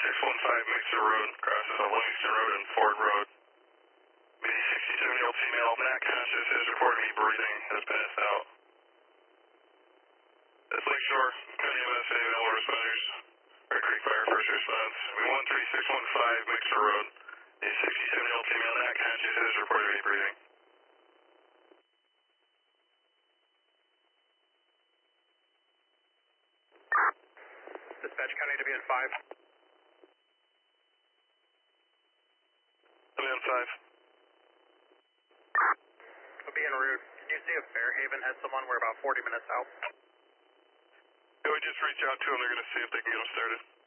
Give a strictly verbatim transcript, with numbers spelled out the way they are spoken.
six one five Mixer Road, crosses on Livingston Road and Ford Road. The sixty-seven-year-old female, not conscious, is reported to be breathing, has passed out. That's Lakeshore, County M S A, available responders. Red Creek Fire, first response. We one three six one five Mixer Road. The sixty-seven-year-old female, not conscious, is reported to be breathing. Dispatch County to be in five. I'm in five. I'll be en route. Can you see if Fairhaven has someone? We're about forty minutes out. Yeah, we just reached out to them. They're going to see if they can get them started.